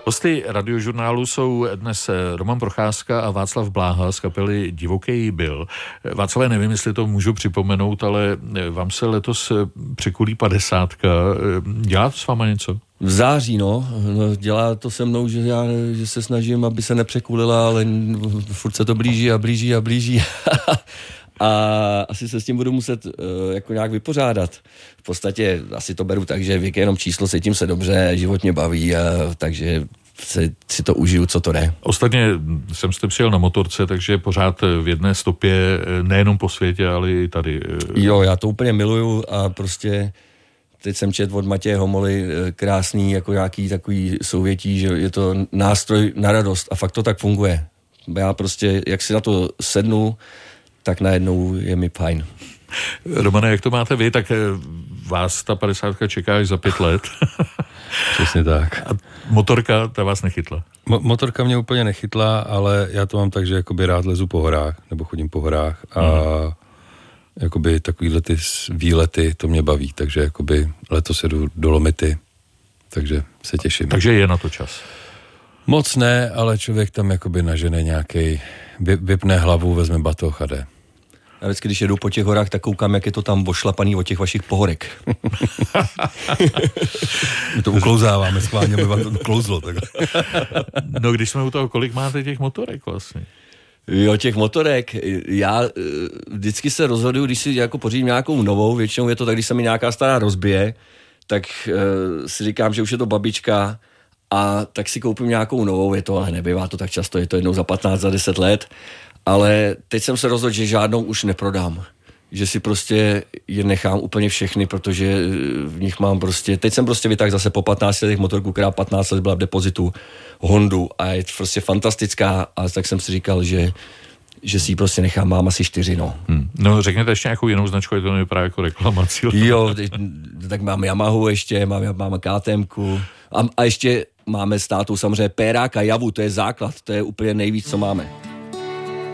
Hosty Radiožurnálu jsou dnes Roman Procházka a Václav Bláha z kapely Divokej byl. Václavé, nevím, jestli to můžu připomenout, ale vám se letos překulí 50. Dělá to s váma něco? V září, no. Dělá to se mnou, že se snažím, aby se nepřekulila, ale furt se to blíží a blíží a blíží. A asi se s tím budu muset jako nějak vypořádat. V podstatě asi to beru tak, že věk je jenom číslo, cítím se dobře, život mě baví, takže si to užiju, co to jde. Ostatně jsem jste přijel na motorce, takže pořád v jedné stopě, nejenom po světě, ale i tady. Jo, já to úplně miluju a prostě teď jsem četl od Matěje Homoly krásný, jako nějaký takový souvětí, že je to nástroj na radost a fakt to tak funguje. Já prostě, jak si na to sednu, tak najednou je mi fajn. Romane, jak to máte vy, tak vás ta 50 čeká až za 5 let. Přesně tak. A motorka, ta vás nechytla? Motorka mě úplně nechytla, ale já to mám tak, že jakoby rád lezu po horách, nebo chodím po horách a jakoby takovýhle ty výlety, to mě baví, takže jakoby letos jedu do Lomity, takže se těším. Takže je na to čas? Moc ne, ale člověk tam jakoby nažene nějakej, vypne hlavu, vezme batoh a jde. Já vždycky, když jedu po těch horách, tak koukám, jak je to tam ošlapaný od těch vašich pohorek. My to uklouzáváme schválně, aby vám to uklouzlo. Tak. No, když jsme u toho, kolik máte těch motorek vlastně? Jo, těch motorek. Já vždycky se rozhoduju, když si jako pořídím nějakou novou, většinou je to tak, když se mi nějaká stará rozbije, tak si říkám, že už je to babička a tak si koupím nějakou novou, je to, ale nebývá to tak často, je to jednou za 15, za 10 let, ale teď jsem se rozhodl, že žádnou už neprodám. Že si prostě je nechám úplně všechny, protože v nich mám prostě, teď jsem prostě vytáhl zase po 15 letech motorku, která 15 let byla v depozitu, Hondu a je prostě fantastická a tak jsem si říkal, že si ji prostě nechám, mám asi 4, no. No, řekněte ještě nějakou jinou značku, je to nevypadá jako reklamací. Jo, tak mám Yamahu ještě, mám KTMku a ještě máme s tátou samozřejmě Péráka, Javu, to je základ, to je úplně nejvíc, co máme.